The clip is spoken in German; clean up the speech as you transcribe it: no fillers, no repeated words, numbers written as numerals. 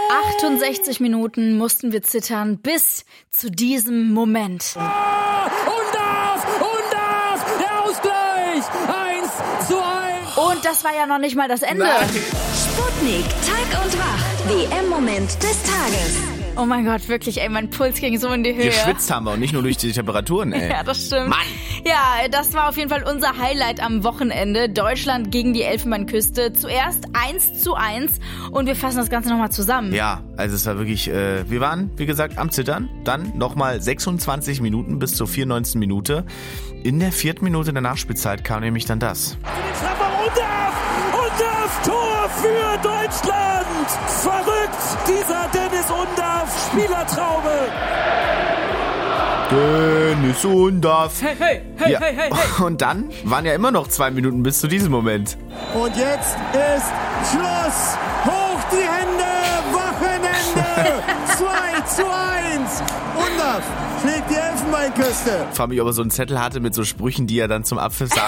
68 Minuten mussten wir zittern bis zu diesem Moment. Der Ausgleich! 1:1. Und das war ja noch nicht mal das Ende. Nein. Sputnik, Tag und Wach. WM-Moment des Tages. Oh mein Gott, wirklich, ey, mein Puls ging so in die Höhe. Geschwitzt haben wir und nicht nur durch die Temperaturen, ey. Ja, das stimmt. Mann! Ja, das war auf jeden Fall unser Highlight am Wochenende. Deutschland gegen die Elfenbeinküste. Zuerst 1:1 und wir fassen das Ganze nochmal zusammen. Ja, also es war wirklich, wir waren, wie gesagt, am Zittern. Dann nochmal 26 Minuten bis zur 94. Minute. In der 4. Minute der Nachspielzeit kam nämlich dann das. Undaff, Tor für Deutschland! Verrückt, dieser Dennis Undaff, Spielertraube! Dennis Undaff. Hey. Und dann waren ja immer noch 2 Minuten bis zu diesem Moment. Und jetzt ist Schluss! Hoch die Hände! Wochenende! 2:1! Undaff schlägt die Elfenbeinküste! Ich frage mich, ob er so einen Zettel hatte mit so Sprüchen, die er dann zum Abpfiff sagt.